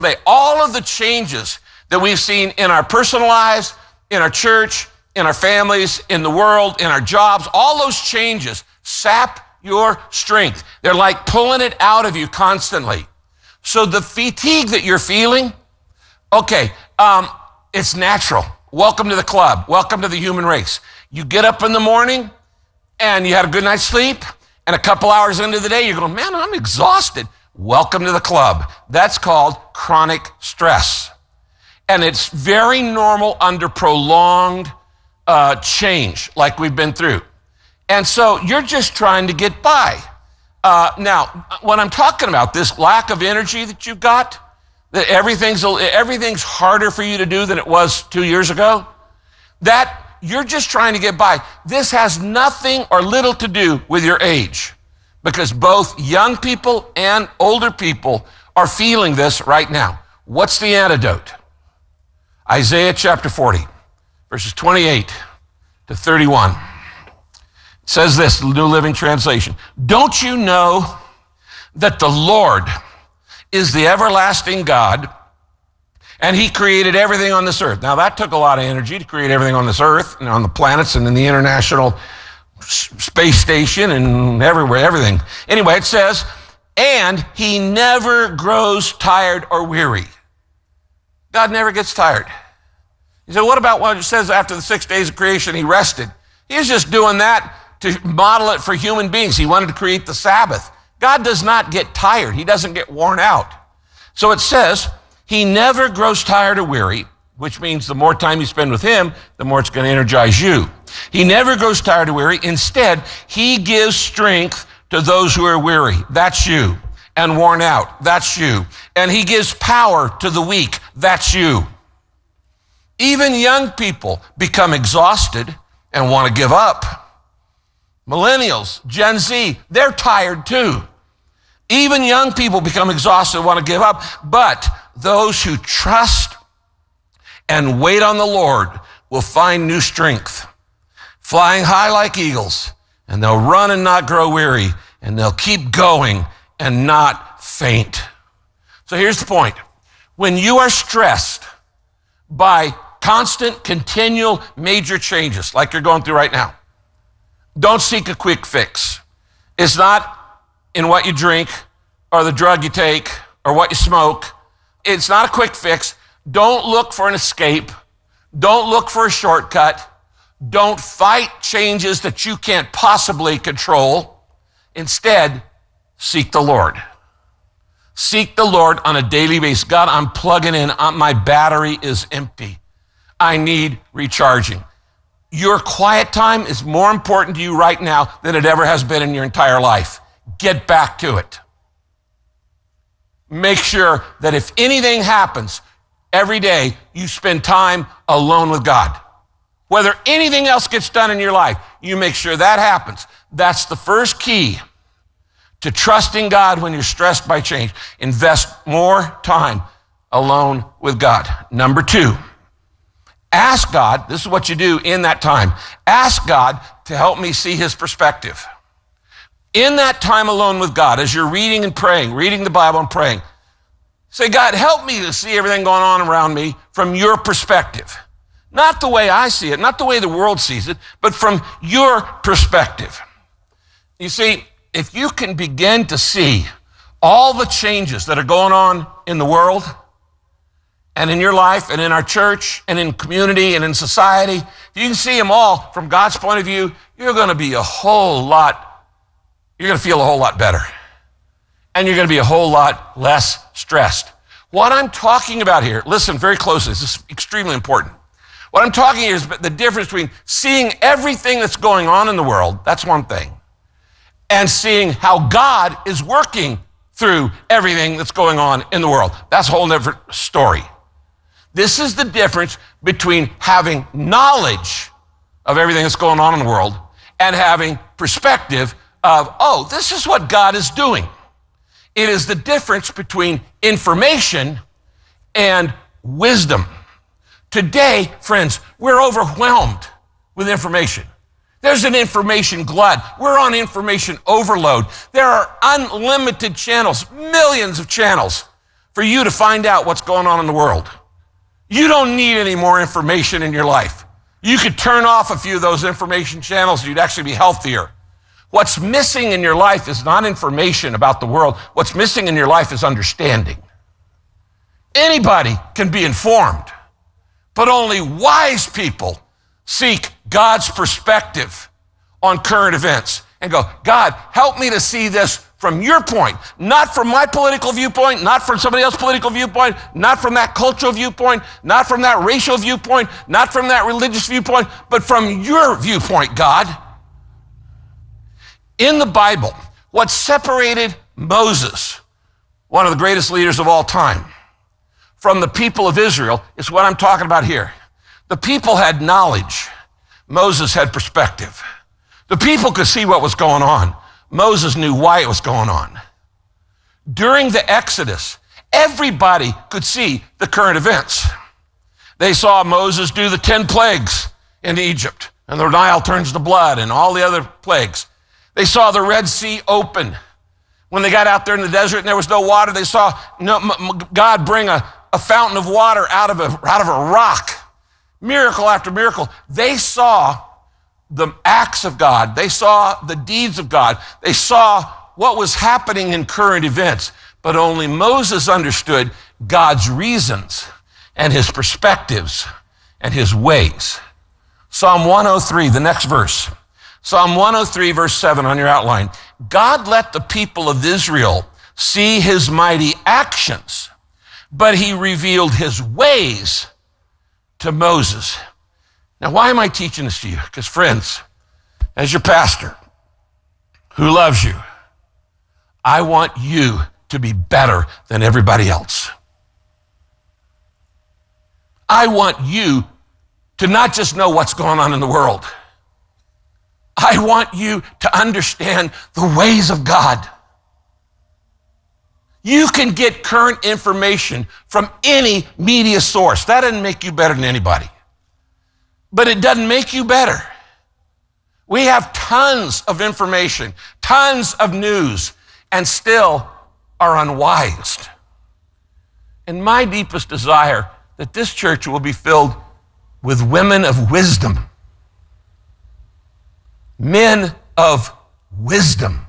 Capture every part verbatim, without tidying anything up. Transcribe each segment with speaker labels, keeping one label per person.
Speaker 1: All of the changes that we've seen in our personal lives, in our church, in our families, in the world, in our jobs, all those changes sap your strength. They're like pulling it out of you constantly. So the fatigue that you're feeling, okay, um, it's natural. Welcome to the club. Welcome to the human race. You get up in the morning and you had a good night's sleep, and a couple hours into the day, you're going, man, I'm exhausted. Welcome to the club. That's called chronic stress. And it's very normal under prolonged uh, change like we've been through. And so you're just trying to get by. Uh, now, when I'm talking about this lack of energy that you've got, that everything's, everything's harder for you to do than it was two years ago, that you're just trying to get by. This has nothing or little to do with your age, because both young people and older people are feeling this right now. What's the antidote? Isaiah chapter forty, verses twenty-eight to thirty-one. It says this, the New Living Translation. Don't you know that the Lord is the everlasting God, and he created everything on this earth? Now, that took a lot of energy to create everything on this earth and on the planets and in the International Space Station and everywhere, everything. Anyway, it says, and he never grows tired or weary. God never gets tired. You say, what about what it says after the six days of creation, he rested? He was just doing that to model it for human beings. He wanted to create the Sabbath. God does not get tired. He doesn't get worn out. So it says, he never grows tired or weary, which means the more time you spend with him, the more it's going to energize you. He never grows tired or weary. Instead, he gives strength to those who are weary. That's you. And worn out. That's you. And he gives power to the weak. That's you. Even young people become exhausted and want to give up. Millennials, Gen Z, they're tired too. Even young people become exhausted and want to give up. But those who trust and wait on the Lord will find new strength, flying high like eagles, and they'll run and not grow weary, and they'll keep going and not faint. So here's the point. When you are stressed by constant, continual, major changes like you're going through right now, don't seek a quick fix. It's not in what you drink or the drug you take or what you smoke. It's not a quick fix. Don't look for an escape. Don't look for a shortcut. Don't fight changes that you can't possibly control. Instead, seek the Lord. Seek the Lord on a daily basis. God, I'm plugging in. My battery is empty. I need recharging. Your quiet time is more important to you right now than it ever has been in your entire life. Get back to it. Make sure that if anything happens, every day you spend time alone with God. Whether anything else gets done in your life, you make sure that happens. That's the first key to trusting God when you're stressed by change. Invest more time alone with God. Number two, ask God, this is what you do in that time, ask God to help me see his perspective. In that time alone with God, as you're reading and praying, reading the Bible and praying, say, God, help me to see everything going on around me from your perspective. Not the way I see it, not the way the world sees it, but from your perspective. You see, if you can begin to see all the changes that are going on in the world and in your life and in our church and in community and in society, if you can see them all from God's point of view, you're going to be a whole lot You're going to feel a whole lot better. And you're going to be a whole lot less stressed. What I'm talking about here, listen very closely, this is extremely important. What I'm talking here is the difference between seeing everything that's going on in the world, that's one thing, and seeing how God is working through everything that's going on in the world. That's a whole different story. This is the difference between having knowledge of everything that's going on in the world and having perspective of, oh, this is what God is doing. It is the difference between information and wisdom. Today, friends, we're overwhelmed with information. There's an information glut. We're on information overload. There are unlimited channels, millions of channels for you to find out what's going on in the world. You don't need any more information in your life. You could turn off a few of those information channels and you'd actually be healthier. What's missing in your life is not information about the world. What's missing in your life is understanding. Anybody can be informed, but only wise people seek God's perspective on current events and go, God, help me to see this from your point, not from my political viewpoint, not from somebody else's political viewpoint, not from that cultural viewpoint, not from that racial viewpoint, not from that religious viewpoint, but from your viewpoint, God. In the Bible, what separated Moses, one of the greatest leaders of all time, from the people of Israel is what I'm talking about here. The people had knowledge. Moses had perspective. The people could see what was going on. Moses knew why it was going on. During the Exodus, everybody could see the current events. They saw Moses do the ten plagues in Egypt, and the Nile turns to blood, and all the other plagues. They saw the Red Sea open. When they got out there in the desert and there was no water, they saw God bring a, a fountain of water out of a, out of a rock. Miracle after miracle. They saw the acts of God. They saw the deeds of God. They saw what was happening in current events. But only Moses understood God's reasons and his perspectives and his ways. Psalm one oh three, the next verse. Psalm one oh three, verse seven on your outline. God let the people of Israel see his mighty actions, but he revealed his ways to Moses. Now, why am I teaching this to you? Because, friends, as your pastor who loves you, I want you to be better than everybody else. I want you to not just know what's going on in the world. I want you to understand the ways of God. You can get current information from any media source. That doesn't make you better than anybody. But it doesn't make you better. We have tons of information, tons of news, and still are unwise. And my deepest desire that this church will be filled with women of wisdom, men of wisdom,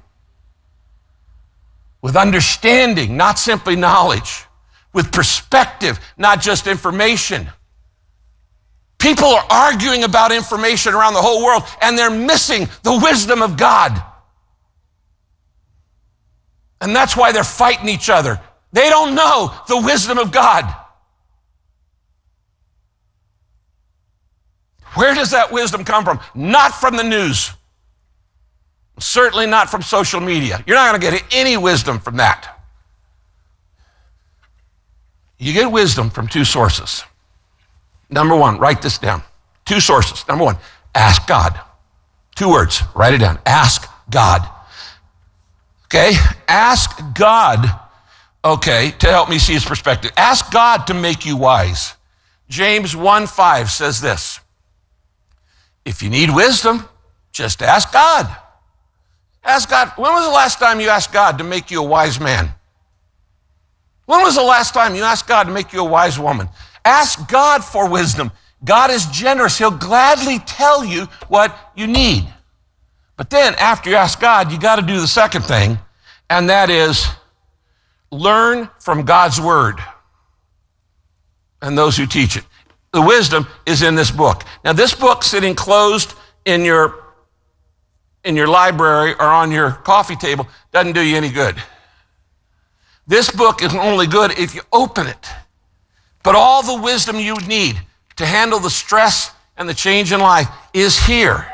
Speaker 1: with understanding, not simply knowledge, with perspective, not just information. People are arguing about information around the whole world, and they're missing the wisdom of God. And that's why they're fighting each other. They don't know the wisdom of God. Where does that wisdom come from? Not from the news. Certainly not from social media. You're not going to get any wisdom from that. You get wisdom from two sources. Number one, write this down. Two sources. Number one, ask God. Two words, write it down. Ask God. Okay? Ask God, okay, to help me see his perspective. Ask God to make you wise. James one five says this. If you need wisdom, just ask God. Ask God. When was the last time you asked God to make you a wise man? When was the last time you asked God to make you a wise woman? Ask God for wisdom. God is generous. He'll gladly tell you what you need. But then after you ask God, you got to do the second thing, and that is learn from God's word and those who teach it. The wisdom is in this book. Now, this book sitting closed in your in your library or on your coffee table doesn't do you any good. This book is only good if you open it. But all the wisdom you need to handle the stress and the change in life is here.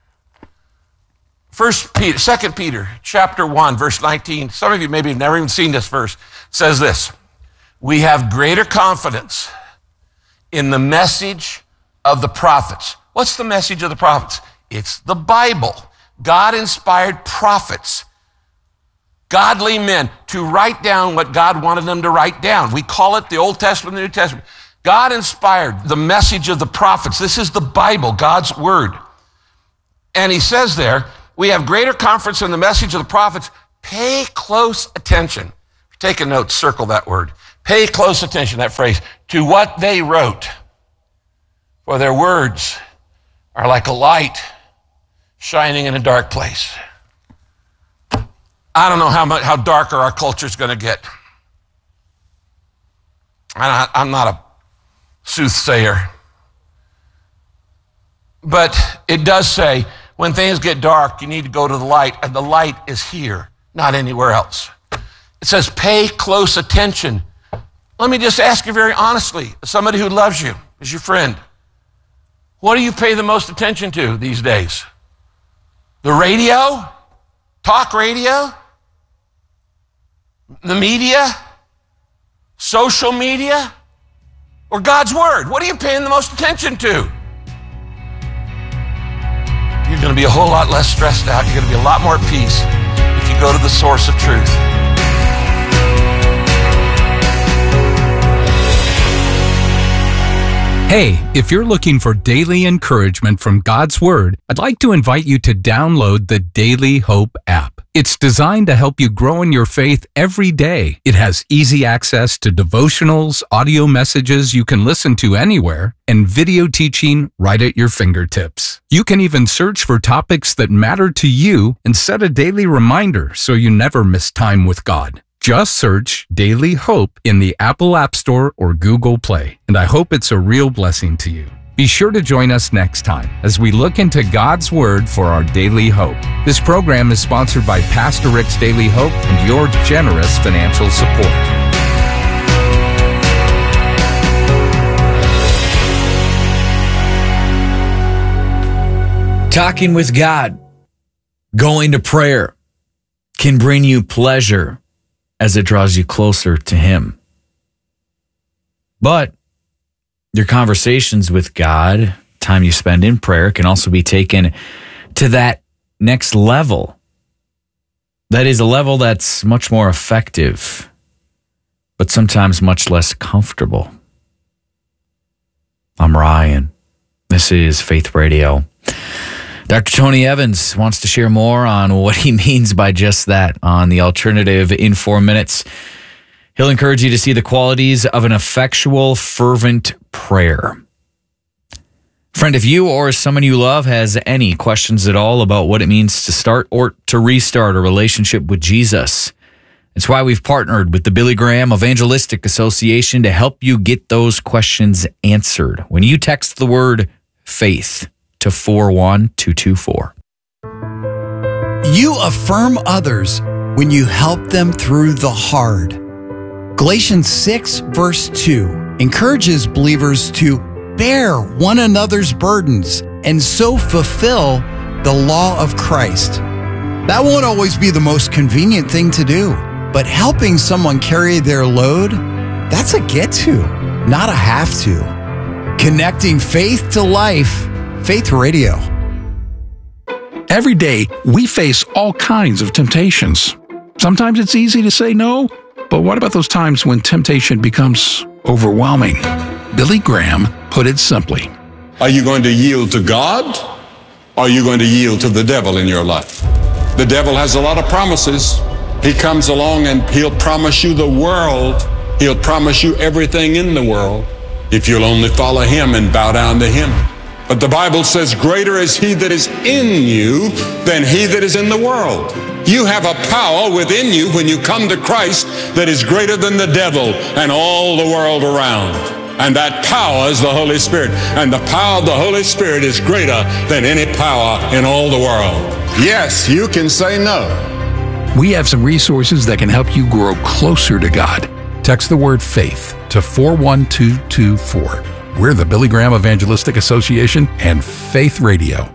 Speaker 1: First Peter, Second Peter, chapter one, verse nineteen. Some of you maybe have never even seen this verse. Says this: we have greater confidence in the message of the prophets. What's the message of the prophets? It's the Bible. God inspired prophets, godly men, to write down what God wanted them to write down. We call it the Old Testament, the New Testament. God inspired the message of the prophets. This is the Bible, God's word. And he says there, we have greater confidence in the message of the prophets. Pay close attention. Take a note, circle that word. Pay close attention, that phrase, to what they wrote. For their words are like a light shining in a dark place. I don't know how much, how darker our culture is going to get. I, I'm not a soothsayer. But it does say, when things get dark, you need to go to the light, and the light is here, not anywhere else. It says, pay close attention. Let me just ask you very honestly, as somebody who loves you, as your friend, what do you pay the most attention to these days? The radio? Talk radio? The media? Social media? Or God's Word? What are you paying the most attention to? You're going to be a whole lot less stressed out. You're going to be a lot more at peace if you go to the source of truth.
Speaker 2: Hey, if you're looking for daily encouragement from God's Word, I'd like to invite you to download the Daily Hope app. It's designed to help you grow in your faith every day. It has easy access to devotionals, audio messages you can listen to anywhere, and video teaching right at your fingertips. You can even search for topics that matter to you and set a daily reminder so you never miss time with God. Just search Daily Hope in the Apple App Store or Google Play, and I hope it's a real blessing to you. Be sure to join us next time as we look into God's Word for our daily hope. This program is sponsored by Pastor Rick's Daily Hope and your generous financial support.
Speaker 3: Talking with God, going to prayer, can bring you pleasure as it draws you closer to Him. But your conversations with God, time you spend in prayer, can also be taken to that next level. That is a level that's much more effective, but sometimes much less comfortable. I'm Ryan. This is Faith Radio. Doctor Tony Evans wants to share more on what he means by just that on The Alternative in four minutes. He'll encourage you to see the qualities of an effectual, fervent prayer. Friend, if you or someone you love has any questions at all about what it means to start or to restart a relationship with Jesus, it's why we've partnered with the Billy Graham Evangelistic Association to help you get those questions answered when you text the word faith to four one two two four.
Speaker 4: You affirm others when you help them through the hard. Galatians six, verse two, encourages believers to bear one another's burdens and so fulfill the law of Christ. That won't always be the most convenient thing to do, but helping someone carry their load, that's a get to, not a have to. Connecting faith to life. Faith Radio.
Speaker 5: Every day, we face all kinds of temptations. Sometimes it's easy to say no, but what about those times when temptation becomes overwhelming? Billy Graham put it simply.
Speaker 6: Are you going to yield to God, or are you going to yield to the devil in your life? The devil has a lot of promises. He comes along and he'll promise you the world. He'll promise you everything in the world if you'll only follow him and bow down to him. But the Bible says, greater is he that is in you than he that is in the world. You have a power within you when you come to Christ that is greater than the devil and all the world around. And that power is the Holy Spirit. And the power of the Holy Spirit is greater than any power in all the world. Yes, you can say no.
Speaker 5: We have some resources that can help you grow closer to God. Text the word faith to four one two two four. We're the Billy Graham Evangelistic Association and Faith Radio.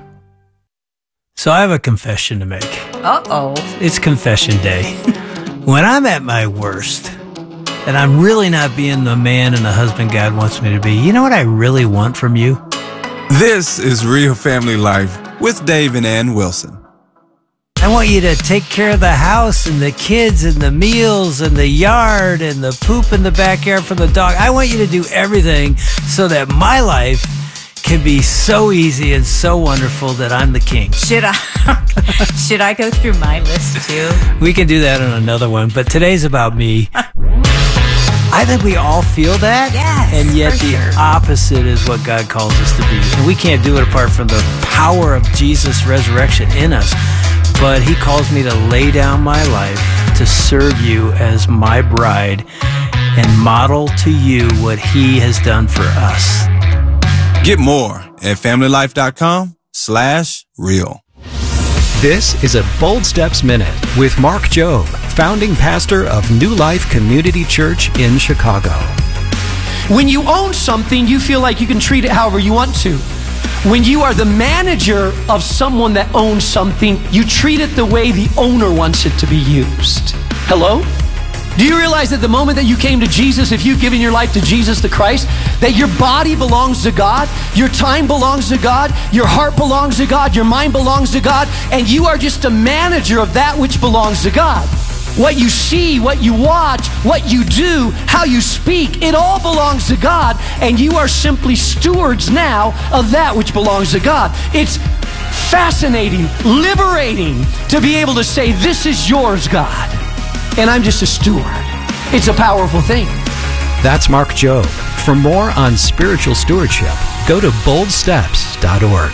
Speaker 7: So I have a confession to make.
Speaker 8: Uh-oh.
Speaker 7: It's confession day. When I'm at my worst, and I'm really not being the man and the husband God wants me to be, you know what I really want from you?
Speaker 9: This is Real Family Life with Dave and Ann Wilson.
Speaker 7: I want you to take care of the house and the kids and the meals and the yard and the poop in the backyard for the dog. I want you to do everything so that my life can be so easy and so wonderful that I'm the king.
Speaker 8: Should I should I go through my list too?
Speaker 7: We can do that on another one, but today's about me. I think we all feel that,
Speaker 8: Yes,
Speaker 7: and yet
Speaker 8: for
Speaker 7: the
Speaker 8: sure.
Speaker 7: opposite is what God calls us to be. And we can't do it apart from the power of Jesus' resurrection in us. But he calls me to lay down my life to serve you as my bride and model to you what he has done for us.
Speaker 9: Get more at familylife.com slash real.
Speaker 10: This is a Bold Steps Minute with Mark Jobe, founding pastor of New Life Community Church in Chicago.
Speaker 11: When you own something, you feel like you can treat it however you want to. When you are the manager of someone that owns something, you treat it the way the owner wants it to be used. Hello? Do you realize that the moment that you came to Jesus, if you've given your life to Jesus the Christ, that your body belongs to God, your time belongs to God, your heart belongs to God, your mind belongs to God, and you are just a manager of that which belongs to God. What you see, what you watch, what you do, how you speak, it all belongs to God, and you are simply stewards now of that which belongs to God. It's fascinating, liberating to be able to say, this is yours, God, and I'm just a steward. It's a powerful thing.
Speaker 10: That's Mark Jobe. For more on spiritual stewardship, go to bold steps dot org.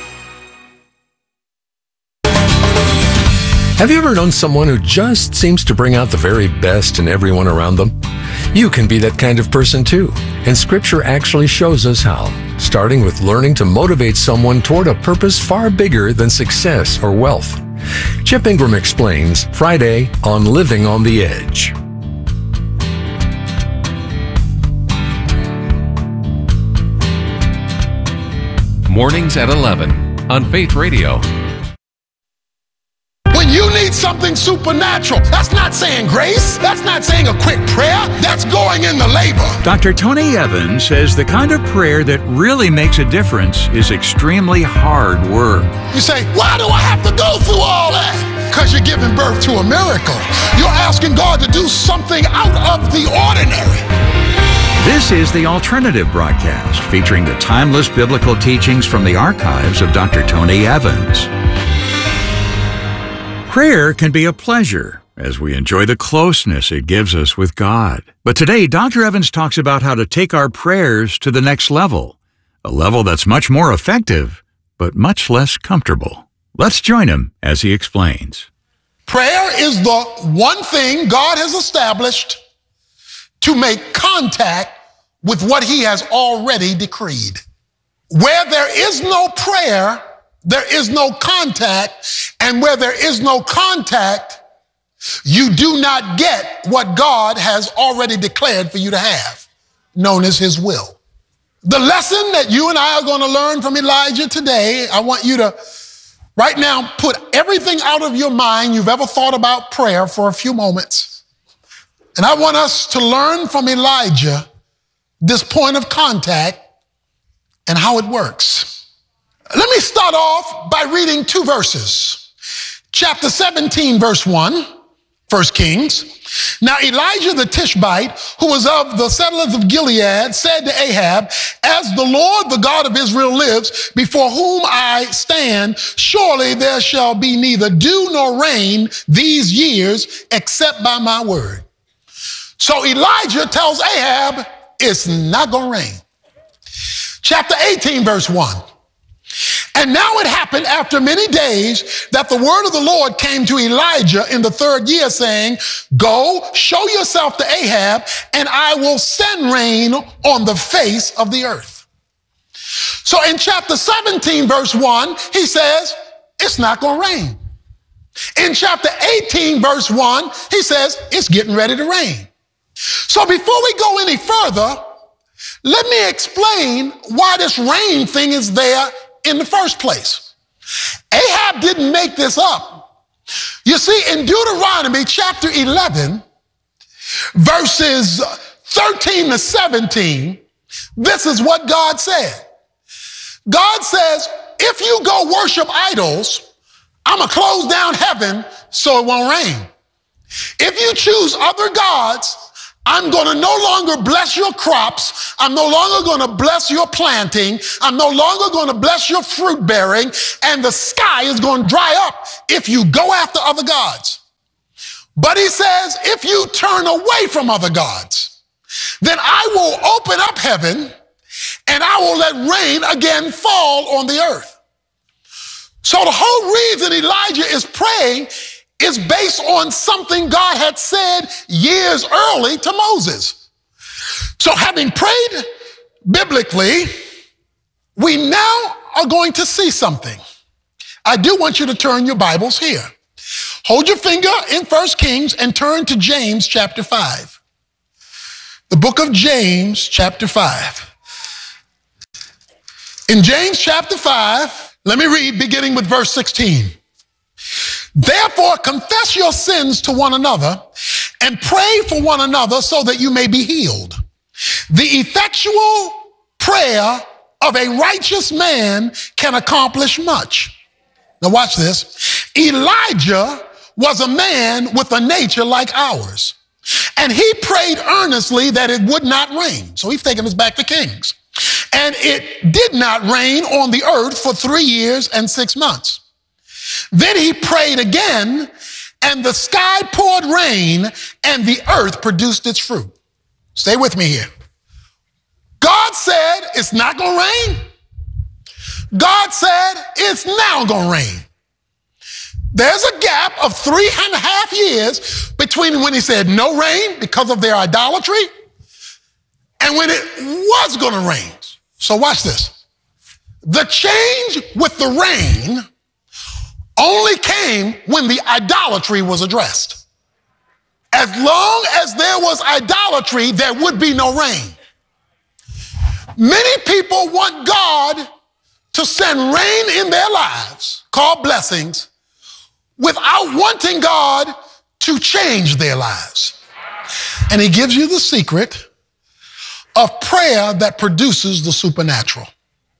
Speaker 12: Have you ever known someone who just seems to bring out the very best in everyone around them? You can be that kind of person too, and Scripture actually shows us how, starting with learning to motivate someone toward a purpose far bigger than success or wealth. Chip Ingram explains Friday on Living on the Edge.
Speaker 13: Mornings at eleven on Faith Radio.
Speaker 14: When you need something supernatural, that's not saying grace, that's not saying a quick prayer, that's going in the labor.
Speaker 5: Doctor Tony Evans says the kind of prayer that really makes a difference is extremely hard work.
Speaker 14: You say, why do I have to go through all that? Because you're giving birth to a miracle. You're asking God to do something out of the ordinary.
Speaker 5: This is the Alternative Broadcast, featuring the timeless biblical teachings from the archives of Doctor Tony Evans. Prayer can be a pleasure as we enjoy the closeness it gives us with God. But today, Doctor Evans talks about how to take our prayers to the next level, a level that's much more effective, but much less comfortable. Let's join him as he explains.
Speaker 14: Prayer is the one thing God has established to make contact with what he has already decreed. Where there is no prayer, there is no contact, and where there is no contact, you do not get what God has already declared for you to have, known as his will. The lesson that you and I are going to learn from Elijah today, I want you to right now put everything out of your mind you've ever thought about prayer for a few moments. And I want us to learn from Elijah this point of contact and how it works. Let me start off by reading two verses. Chapter seventeen, verse one, First Kings. Now Elijah the Tishbite, who was of the settlers of Gilead, said to Ahab, as the Lord, the God of Israel lives, before whom I stand, surely there shall be neither dew nor rain these years except by my word. So Elijah tells Ahab, it's not going to rain. Chapter eighteen, verse one. And now it happened after many days that the word of the Lord came to Elijah in the third year, saying, go, show yourself to Ahab, and I will send rain on the face of the earth. So in chapter seventeen, verse one, he says, it's not going to rain. In chapter eighteen, verse one, he says, it's getting ready to rain. So before we go any further, let me explain why this rain thing is there in the first place. Ahab didn't make this up. You see, in Deuteronomy chapter eleven, verses thirteen to seventeen, this is what God said. God says, if you go worship idols, I'm going to close down heaven so it won't rain. If you choose other gods, I'm going to no longer bless your crops. I'm no longer going to bless your planting. I'm no longer going to bless your fruit bearing. And the sky is going to dry up if you go after other gods. But he says, if you turn away from other gods then I will open up heaven and I will let rain again fall on the earth. So the whole reason Elijah is praying is based on something God had said years early to Moses. So having prayed biblically, we now are going to see something. I do want you to turn your Bibles here. Hold your finger in First Kings and turn to James chapter five. The book of James chapter five. In James chapter five, let me read beginning with verse sixteen. Therefore, confess your sins to one another and pray for one another so that you may be healed. The effectual prayer of a righteous man can accomplish much. Now watch this. Elijah was a man with a nature like ours, and he prayed earnestly that it would not rain. So he's taking us back to Kings. And it did not rain on the earth for three years and six months. Then he prayed again, and the sky poured rain, and the earth produced its fruit. Stay with me here. God said it's not going to rain. God said it's now going to rain. There's a gap of three and a half years between when he said no rain because of their idolatry and when it was going to rain. So watch this. The change with the rain only came when the idolatry was addressed. As long as there was idolatry, there would be no rain. Many people want God to send rain in their lives, called blessings, without wanting God to change their lives. And he gives you the secret of prayer that produces the supernatural.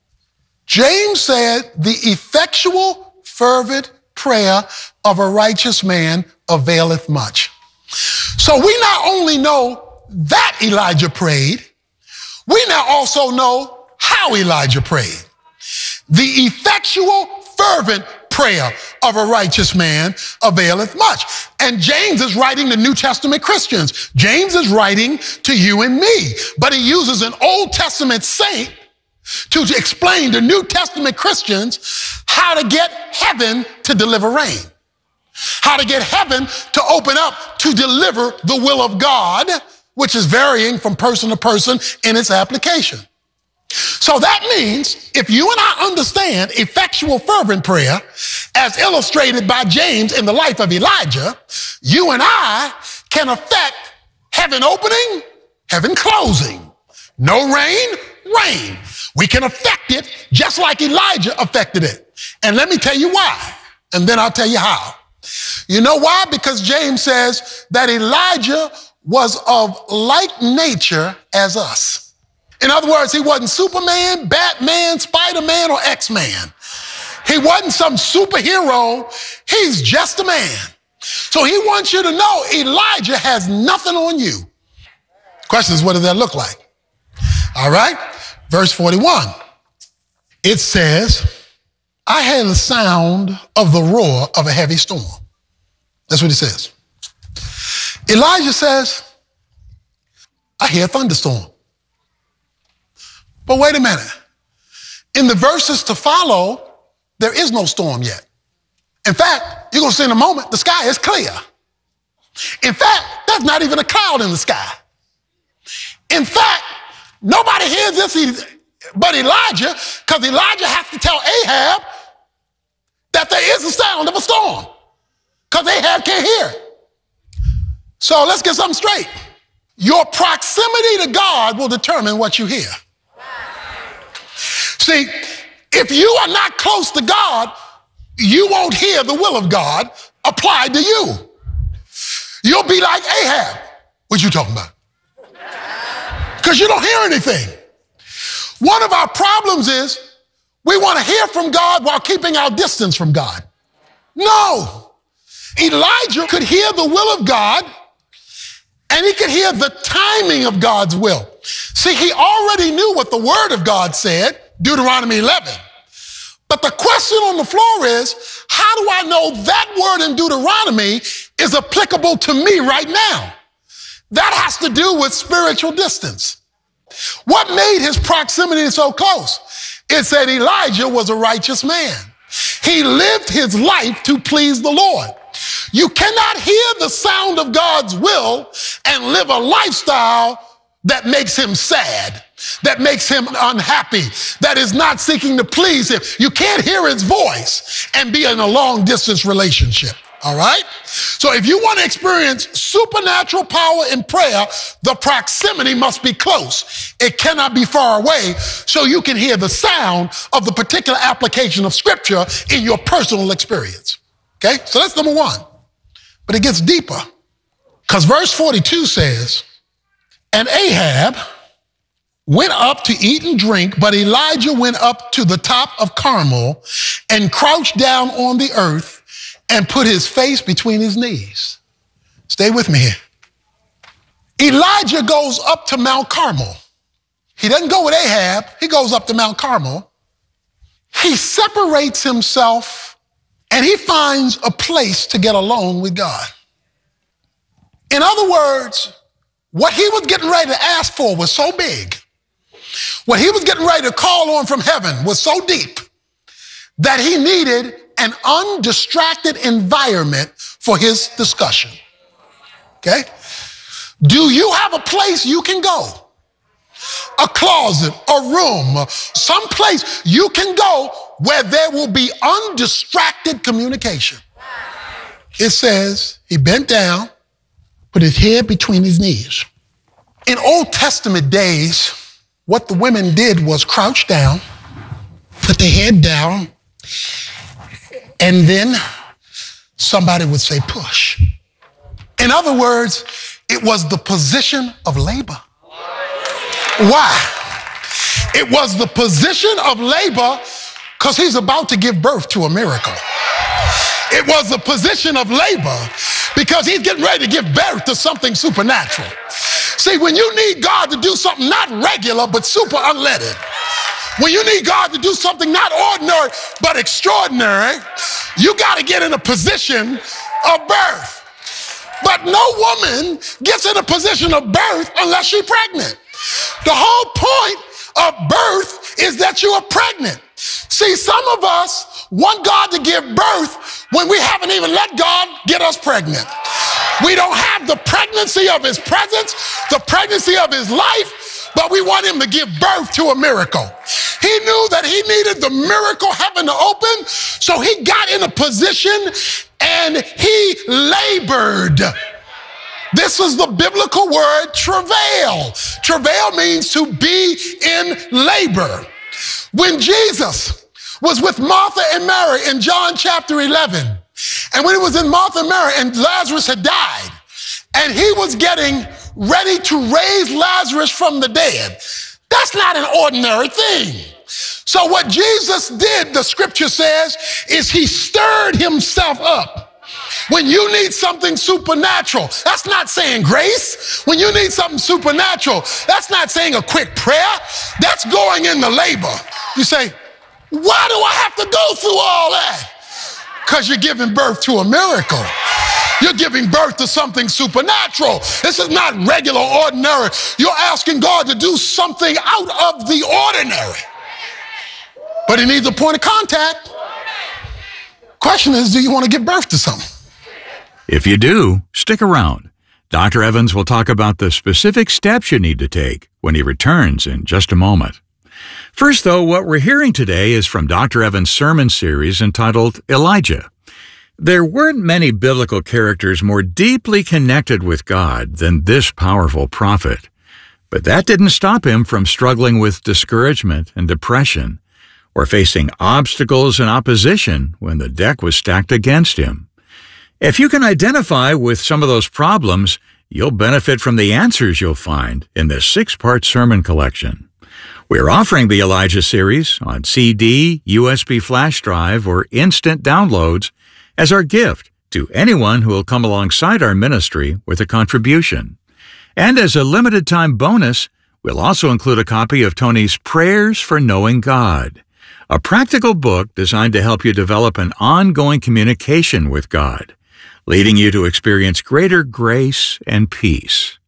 Speaker 14: James said, the effectual, fervent prayer of a righteous man availeth much. So we not only know that Elijah prayed, we now also know how Elijah prayed. The effectual, fervent prayer of a righteous man availeth much. And James is writing to New Testament Christians. James is writing to you and me, but he uses an Old Testament saint to explain to New Testament Christians how to get heaven to deliver rain, how to get heaven to open up to deliver the will of God, which is varying from person to person in its application. So that means if you and I understand effectual fervent prayer as illustrated by James in the life of Elijah, you and I can affect heaven opening, heaven closing. No rain, rain. We can affect it just like Elijah affected it. And let me tell you why, and then I'll tell you how. You know why? Because James says that Elijah was of like nature as us. In other words, he wasn't Superman, Batman, Spider-Man, or X-Man. He wasn't some superhero. He's just a man. So he wants you to know Elijah has nothing on you. Question is, what does that look like? All right. Verse forty-one. It says, I heard the sound of the roar of a heavy storm. That's what it says. Elijah says, I hear a thunderstorm. But wait a minute. In the verses to follow, there is no storm yet. In fact, you're going to see in a moment, the sky is clear. In fact, there's not even a cloud in the sky. In fact, nobody hears this but Elijah, because Elijah has to tell Ahab that there is a sound of a storm, because Ahab can't hear it. So let's get something straight. Your proximity to God will determine what you hear. See, if you are not close to God, you won't hear the will of God applied to you. You'll be like Ahab. What you talking about? Because you don't hear anything. One of our problems is we want to hear from God while keeping our distance from God. No. Elijah could hear the will of God, and he could hear the timing of God's will. See, he already knew what the word of God said, Deuteronomy eleven. But the question on the floor is, how do I know that word in Deuteronomy is applicable to me right now? That has to do with spiritual distance. What made his proximity so close? It said Elijah was a righteous man. He lived his life to please the Lord. You cannot hear the sound of God's will and live a lifestyle that makes him sad, that makes him unhappy, that is not seeking to please him. You can't hear his voice and be in a long distance relationship. All right? So if you want to experience supernatural power in prayer, the proximity must be close. It cannot be far away, so you can hear the sound of the particular application of scripture in your personal experience. Okay? So that's number one. But it gets deeper, because verse forty-two says, and Ahab went up to eat and drink, but Elijah went up to the top of Carmel and crouched down on the earth and put his face between his knees. Stay with me here. Elijah goes up to Mount Carmel. He doesn't go with Ahab. He goes up to Mount Carmel. He separates himself and he finds a place to get alone with God. In other words, what he was getting ready to ask for was so big. What he was getting ready to call on from heaven was so deep that he needed an undistracted environment for his discussion. Okay? Do you have a place you can go? A closet, a room, some place you can go where there will be undistracted communication. It says he bent down, put his head between his knees. In Old Testament days, what the women did was crouch down, put their head down, and then somebody would say push. In other words, it was the position of labor. Why? It was the position of labor because he's about to give birth to a miracle. It was the position of labor because he's getting ready to give birth to something supernatural. See, when you need God to do something not regular but super unleaded, when you need God to do something not ordinary but extraordinary, you got to get in a position of birth. But no woman gets in a position of birth unless she's pregnant. The whole point of birth is that you are pregnant. See, some of us want God to give birth when we haven't even let God get us pregnant. We don't have the pregnancy of his presence, the pregnancy of his life, but we want him to give birth to a miracle. He knew that he needed the miracle heaven to open, so he got in a position and he labored. This is the biblical word travail. Travail means to be in labor. When Jesus was with Martha and Mary in John chapter eleven, and when he was in Martha and Mary and Lazarus had died, and he was getting ready to raise Lazarus from the dead, that's not an ordinary thing. So what Jesus did, the scripture says, is he stirred himself up. When you need something supernatural, that's not saying grace. When you need something supernatural, that's not saying a quick prayer. That's going into labor. You say, why do I have to go through all that? Because you're giving birth to a miracle. You're giving birth to something supernatural. This is not regular, ordinary. You're asking God to do something out of the ordinary. But he needs a point of contact. Question is, do you want to give birth to something?
Speaker 15: If you do, stick around. Doctor Evans will talk about the specific steps you need to take when he returns in just a moment. First, though, what we're hearing today is from Doctor Evans' sermon series entitled Elijah. There weren't many biblical characters more deeply connected with God than this powerful prophet. But that didn't stop him from struggling with discouragement and depression, or facing obstacles and opposition when the deck was stacked against him. If you can identify with some of those problems, you'll benefit from the answers you'll find in this six-part sermon collection. We're offering the Elijah series on C D, U S B flash drive, or instant downloads as our gift to anyone who will come alongside our ministry with a contribution. And as a limited-time bonus, we'll also include a copy of Tony's Prayers for Knowing God, a practical book designed to help you develop an ongoing communication with God, leading you to experience greater grace and peace.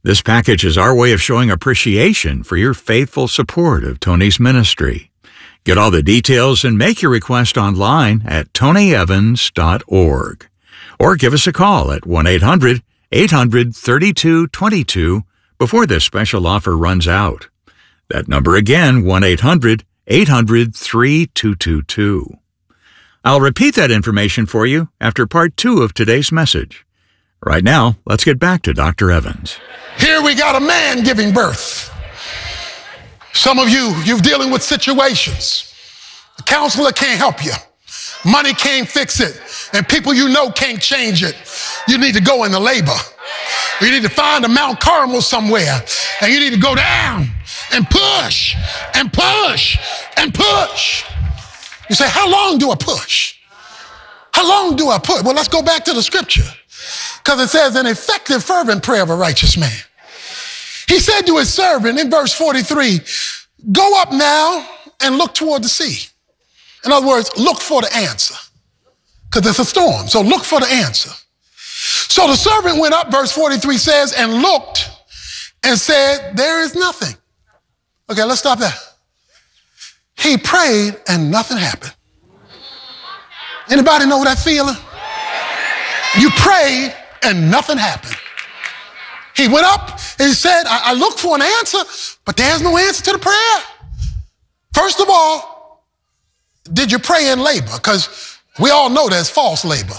Speaker 15: This package is our way of showing appreciation for your faithful support of Tony's ministry. Get all the details and make your request online at tony evans dot org. Or give us a call at one eight hundred eight hundred thirty-two twenty-two before this special offer runs out. That number again, one eight hundred eight hundred thirty-two twenty-two. I'll repeat that information for you after part two of today's message. Right now, let's get back to Doctor Evans.
Speaker 14: Here we got a man giving birth. Some of you, you're dealing with situations. The counselor can't help you. Money can't fix it. And people you know can't change it. You need to go into labor. You need to find a Mount Carmel somewhere. And you need to go down and push and push and push. You say, how long do I push? How long do I push? Well, let's go back to the scripture. Because it says an effective, fervent prayer of a righteous man. He said to his servant in verse forty-three, go up now and look toward the sea. In other words, look for the answer. Because it's a storm, so look for the answer. So the servant went up, verse forty-three says, and looked and said, there is nothing. Okay, let's stop there. He prayed and nothing happened. Anybody know that feeling? You prayed and nothing happened. He went up and he said, I, I looked for an answer, but there's no answer to the prayer. First of all, did you pray in labor? Because we all know there's false labor.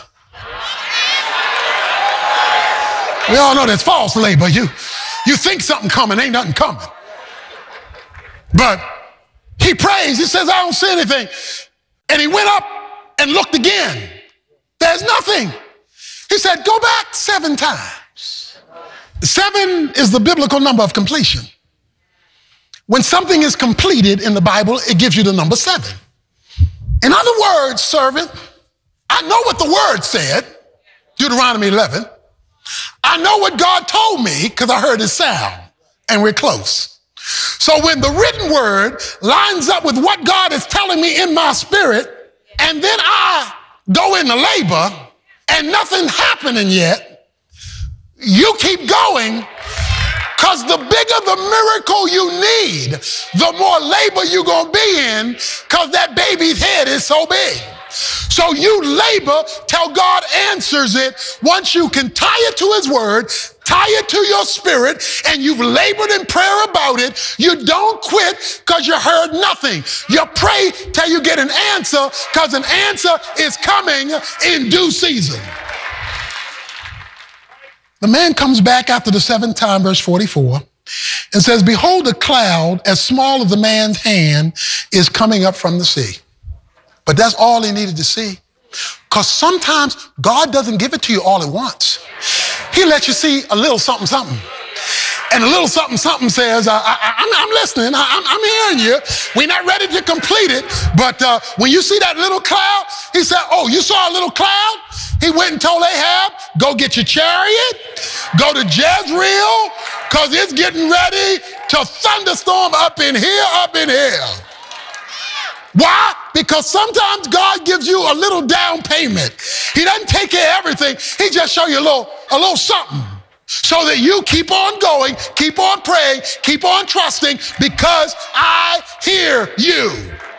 Speaker 14: We all know there's false labor. You, you think something coming, ain't nothing coming. But he prays, he says, I don't see anything. And he went up and looked again. There's nothing. He said, go back seven times. Seven is the biblical number of completion. When something is completed in the Bible, it gives you the number seven. In other words, servant, I know what the word said, Deuteronomy eleven. I know what God told me because I heard his sound, and we're close. So when the written word lines up with what God is telling me in my spirit, and then I go into labor, and nothing happening yet, you keep going, because the bigger the miracle you need, the more labor you're going to be in, because that baby's head is so big. So you labor till God answers it. Once you can tie it to his word, tie it to your spirit, and you've labored in prayer about it, you don't quit because you heard nothing. You pray till you get an answer, because an answer is coming in due season. The man comes back after the seventh time, verse forty-four, and says, behold, a cloud as small as the man's hand is coming up from the sea. But that's all he needed to see. Because sometimes God doesn't give it to you all at once. He lets you see a little something, something. And a little something, something says, I, I, I'm, I'm listening, I, I'm, I'm hearing you. We're not ready to complete it. But uh, when you see that little cloud, he said, oh, you saw a little cloud? He went and told Ahab, go get your chariot, go to Jezreel, because it's getting ready to thunderstorm up in here, up in here. Why? Because sometimes God gives you a little down payment. He doesn't take care of everything. He just show you a little, a little something so that you keep on going, keep on praying, keep on trusting, because I hear you.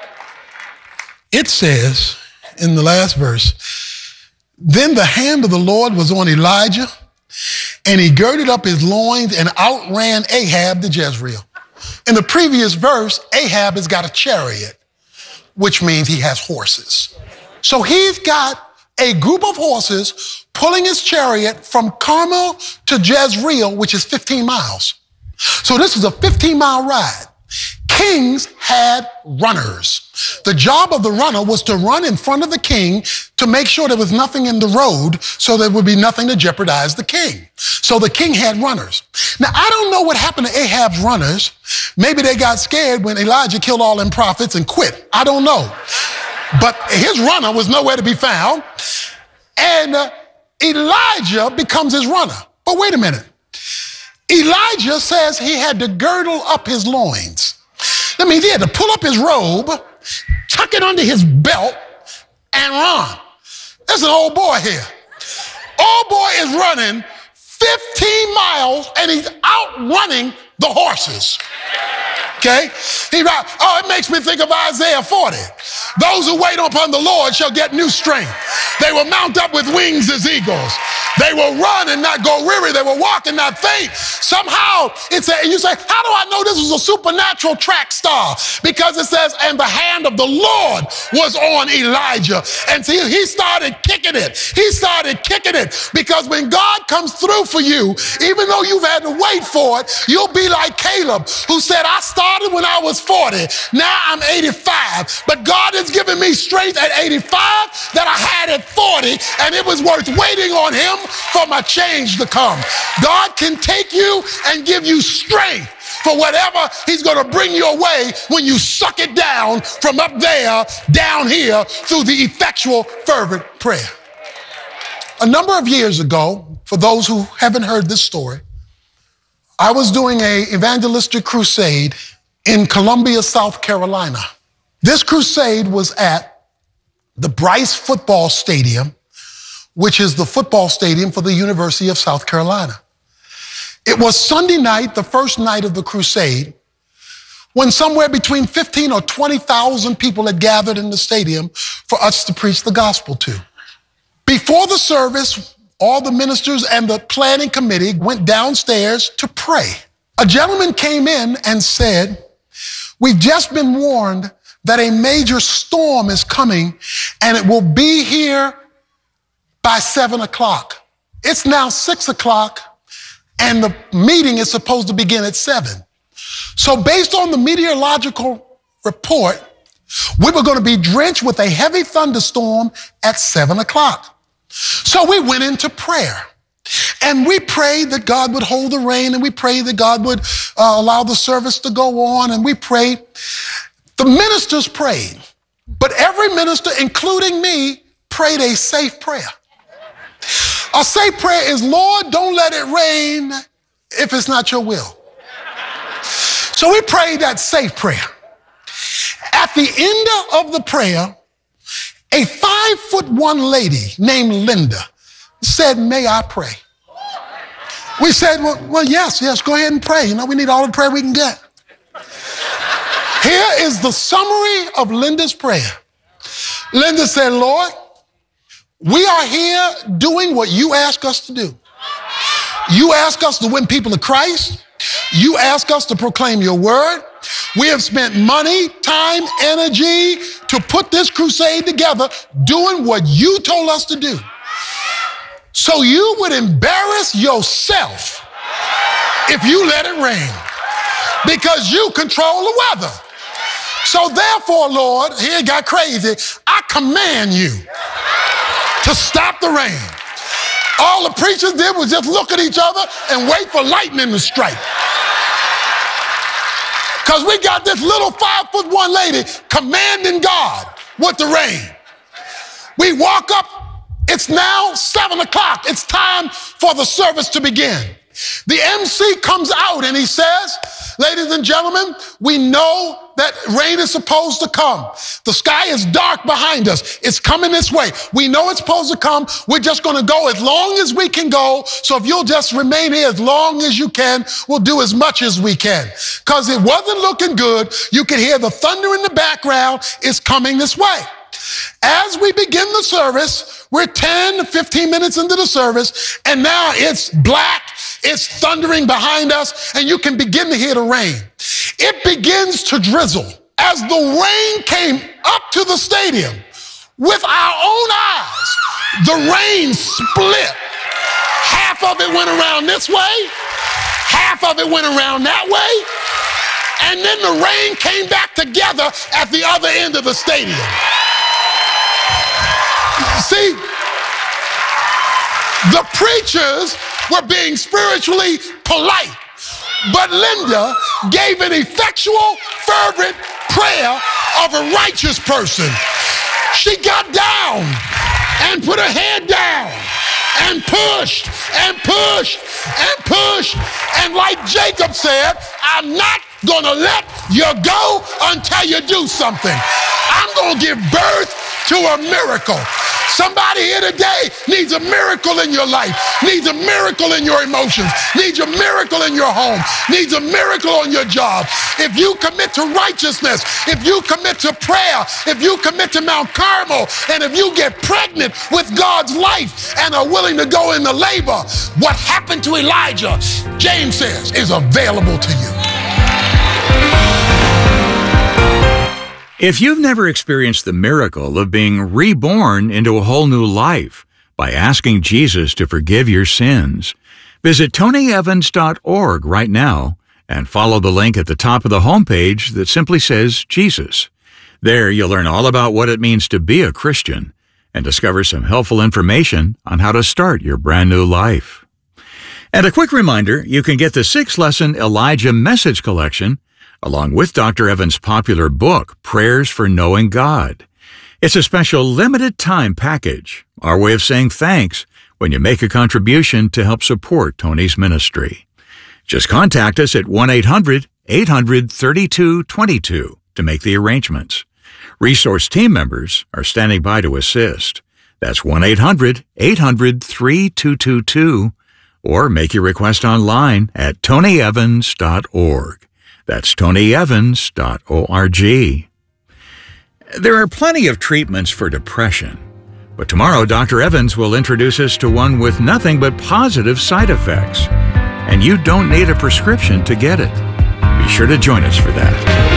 Speaker 14: It says in the last verse, then the hand of the Lord was on Elijah, and he girded up his loins and outran Ahab to Jezreel. In the previous verse, Ahab has got a chariot, which means he has horses. So he's got a group of horses pulling his chariot from Carmel to Jezreel, which is fifteen miles. So this is a fifteen mile ride. Kings had runners. The job of the runner was to run in front of the king to make sure there was nothing in the road, so there would be nothing to jeopardize the king. So the king had runners. Now, I don't know what happened to Ahab's runners. Maybe they got scared when Elijah killed all them prophets and quit. I don't know. But his runner was nowhere to be found. And uh, Elijah becomes his runner. But wait a minute. Elijah says he had to girdle up his loins. That means he had to pull up his robe, tuck it under his belt, and run. There's an old boy here. Old boy is running fifteen miles, and he's outrunning the horses. Okay? He, oh, it makes me think of Isaiah forty. Those who wait upon the Lord shall get new strength. They will mount up with wings as eagles. They will run and not go weary. They will walk and not faint. Somehow, it's a, you say, how do I know this was a supernatural track star? Because it says, and the hand of the Lord was on Elijah. And see, he started kicking it. He started kicking it. Because when God comes through for you, even though you've had to wait for it, you'll be like Caleb, who said, I started when I was forty. Now I'm eighty-five. But God has given me strength at eighty-five that I had at forty, and it was worth waiting on him for my change to come. God can take you and give you strength for whatever he's going to bring your way when you suck it down from up there down here through the effectual fervent prayer. A number of years ago, for those who haven't heard this story, I was doing an evangelistic crusade in Columbia, South Carolina. This crusade was at the Bryce Football Stadium, which is the football stadium for the University of South Carolina. It was Sunday night, the first night of the crusade, when somewhere between fifteen or twenty thousand people had gathered in the stadium for us to preach the gospel to. Before the service, all the ministers and the planning committee went downstairs to pray. A gentleman came in and said, we've just been warned that a major storm is coming and it will be here by seven o'clock. It's now six o'clock and the meeting is supposed to begin at seven. So based on the meteorological report, we were going to be drenched with a heavy thunderstorm at seven o'clock. So we went into prayer and we prayed that God would hold the rain, and we prayed that God would uh, allow the service to go on, and we prayed. The ministers prayed, but every minister, including me, prayed a safe prayer. A safe prayer is, Lord, don't let it rain if it's not your will. So we prayed that safe prayer. At the end of the prayer, a five foot one lady named Linda said, may I pray? We said, well, well, yes, yes, go ahead and pray. You know, we need all the prayer we can get. Here is the summary of Linda's prayer. Linda said, Lord, we are here doing what you ask us to do. You ask us to win people to Christ. You ask us to proclaim your word. We have spent money, time, energy to put this crusade together, doing what you told us to do. So you would embarrass yourself if you let it rain, because you control the weather. So therefore, Lord, here it got crazy, I command you to stop the rain. All the preachers did was just look at each other and wait for lightning to strike. Because we got this little five foot one lady commanding God with the rain. We walk up, it's now seven o'clock. It's time for the service to begin. The M C comes out and he says, ladies and gentlemen, we know that rain is supposed to come. The sky is dark behind us. It's coming this way. We know it's supposed to come. We're just going to go as long as we can go. So if you'll just remain here as long as you can, we'll do as much as we can. Because it wasn't looking good. You could hear the thunder in the background. It's coming this way. As we begin the service, we're ten to fifteen minutes into the service, and now it's black, it's thundering behind us, and you can begin to hear the rain. It begins to drizzle. As the rain came up to the stadium, with our own eyes, the rain split. Half of it went around this way, half of it went around that way, and then the rain came back together at the other end of the stadium. See, the preachers were being spiritually polite, but Linda gave an effectual, fervent prayer of a righteous person. She got down and put her head down and pushed and pushed and pushed. And like Jacob said, I'm not going to let you go until you do something. I'm going to give birth to a miracle. Somebody here today needs a miracle in your life, needs a miracle in your emotions, needs a miracle in your home, needs a miracle on your job. If you commit to righteousness, if you commit to prayer, if you commit to Mount Carmel, and if you get pregnant with God's life and are willing to go into labor, what happened to Elijah, James says, is available to you.
Speaker 15: If you've never experienced the miracle of being reborn into a whole new life by asking Jesus to forgive your sins, visit tony evans dot org right now and follow the link at the top of the homepage that simply says Jesus. There you'll learn all about what it means to be a Christian and discover some helpful information on how to start your brand new life. And a quick reminder, you can get the six-lesson Elijah Message Collection along with Doctor Evans' popular book, Prayers for Knowing God. It's a special limited-time package, our way of saying thanks when you make a contribution to help support Tony's ministry. Just contact us at one eight hundred eight hundred thirty-two twenty-two to make the arrangements. Resource team members are standing by to assist. That's one eight hundred eight hundred thirty-two twenty-two, or make your request online at tony evans dot org. That's tony evans dot org. There are plenty of treatments for depression, but tomorrow Doctor Evans will introduce us to one with nothing but positive side effects, and you don't need a prescription to get it. Be sure to join us for that.